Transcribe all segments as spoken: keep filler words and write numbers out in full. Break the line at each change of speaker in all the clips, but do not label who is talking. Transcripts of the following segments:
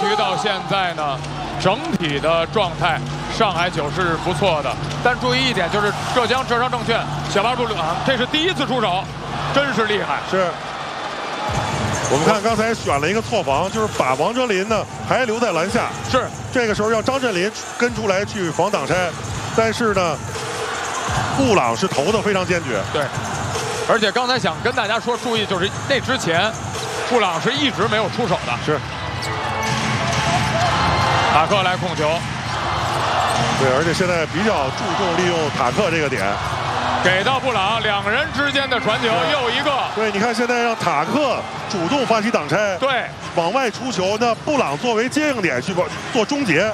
局到现在呢，整体的状态上海九是不错的，但注意一点就是浙江浙商证券小八路啊，这是第一次出手，真是厉害。
是。我们看刚才选了一个错防，就是把王哲林呢还留在篮下。
是。
这个时候让张镇麟跟出来去防挡拆，但是呢，布朗是投的非常坚决。
对。而且刚才想跟大家说，注意就是那之前，布朗是一直没有出手的。
是。
塔克来控球。
对，而且现在比较注重利用塔克这个点。
给到布朗，两人之间的传球又一个。
对，你看现在让塔克主动发起挡拆，
对，
往外出球，那布朗作为接应点去做终结。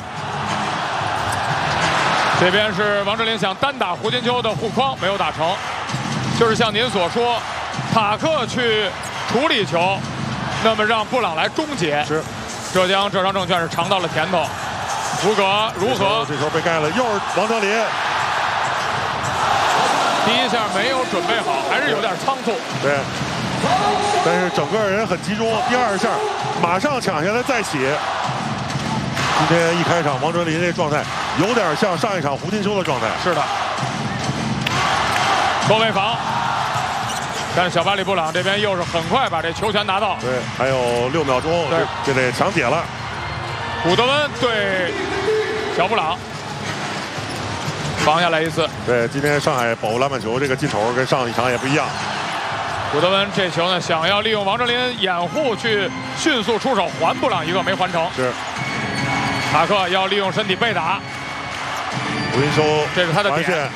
这边是王哲林想单打胡金秋的护框，没有打成。就是像您所说，塔克去处理球，那么让布朗来终结。
是，
浙江浙商证券是尝到了甜头。福格如何？
这球被盖了，又是王哲林。
第一下没有准备好，还是有点仓促。
对，但是整个人很集中。第二下马上抢下来再起。今天一开场，王哲林这状态有点像上一场胡金秋的状态。
是的。后卫防，但是小巴里布朗这边又是很快把这球权拿到。
对，还有六秒钟，这得抢解了。
古德温对小布朗。防下来一次。
对，今天上海保护篮板球这个劲头跟上一场也不一样。
古德温这球呢，想要利用王哲林掩护去迅速出手还布朗一个，没还成。
是。
塔克要利用身体被打。
胡金秋，
这是他的点。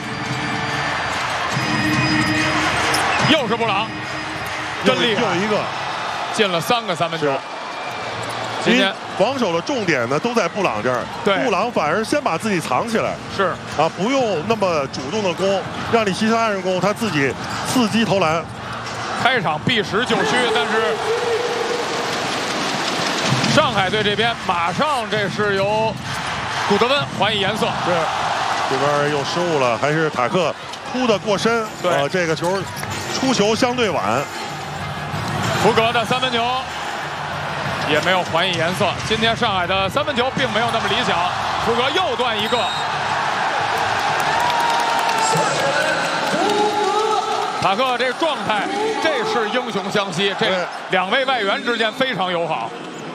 又是布朗，真厉害！
又一个，
进了三个三分球。今天
防守的重点呢都在布朗这儿，
对，
布朗反而先把自己藏起来，
是
啊，不用那么主动的攻，让你其他人攻，他自己伺机投篮。
开场避实就虚，但是上海队这边马上这是由古德温还以颜色。
是，这边又失误了，还是塔克扑的过深，
对，
呃，这个球出球相对晚。
福格的三分球。也没有还以颜色。今天上海的三分球并没有那么理想，福格又断一个。塔克这状态，这是英雄相惜，这两位外援之间非常友好。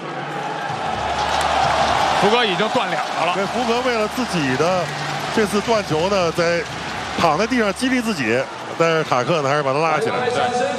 福格已经断两个了。
对，福格为了自己的这次断球呢，在躺在地上激励自己，但是塔克呢还是把他拉起来。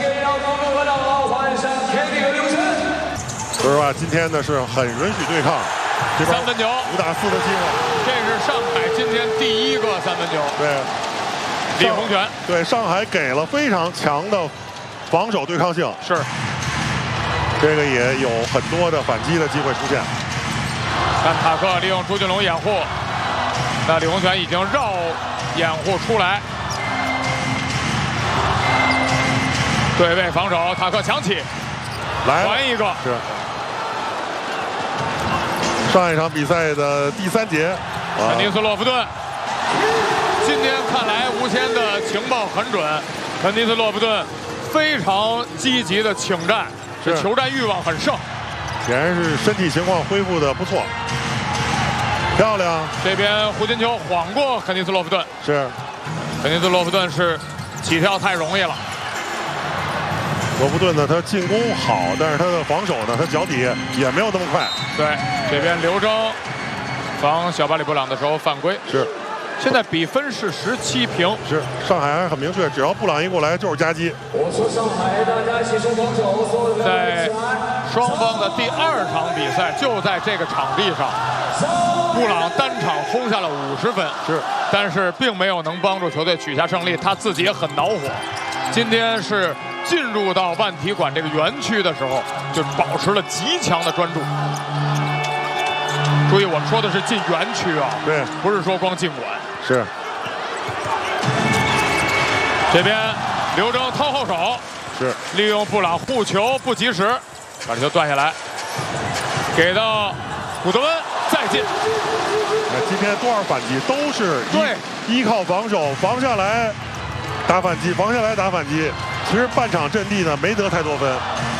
说实话，今天呢是很允许对抗，这边
三分球
五打四的机会，
这是上海今天第一个三分球。
对，
李洪权，
对上海给了非常强的防守对抗性，
是，
这个也有很多的反击的机会出现。
看塔克利用朱俊龙掩护，那李洪权已经绕掩护出来，对位防守，塔克抢起。
来
还一个
是上一场比赛的第三节，
肯尼斯洛夫顿。今天看来吴谦的情报很准，肯尼斯洛夫顿非常积极的请战，这求战欲望很盛。
显然是身体情况恢复的不错，漂亮。
这边胡金秋晃过肯尼斯洛夫顿，
是
肯尼斯洛夫顿是起跳太容易了。
罗夫顿呢，他进攻好，但是他的防守呢，他脚底也没有那么快。
对，这边刘铮防小巴里布朗的时候犯规。
是，
现在比分是十七平。
是，上海还很明确，只要布朗一过来就是夹击。
我说上海，大家齐声防守。
在双方的第二场比赛就在这个场地上，布朗单场轰下了五十分，
是，
但是并没有能帮助球队取下胜利，他自己也很恼火。今天是进入到万体馆这个园区的时候，就保持了极强的专注。注意，我们说的是进园区啊，
对，
不是说光进馆。
是。
这边刘铮掏后手，
是
利用布朗护球不及时，把这球断下来，给到古德温再进。
今天多少反击都是
对
依靠防守，防下来打反击，防下来打反击。其实半场阵地呢没得太多分。